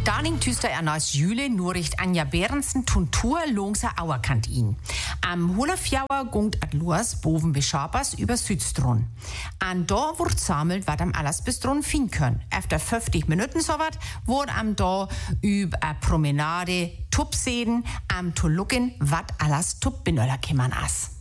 Daning tüster erneus Jüle Nuricht Anja Behrensen Tuntur Longser Auerkant ihn. Am Hulafjauer gungt ad Lurs boven Beschabers über Südstron. An da wird sammelt, wat am alles bis dron fin können. Efter 50 Minuten so wat, wurde am da über a Promenade Tup sehen, am Tulucken wat alles Tup benöller kämmern as.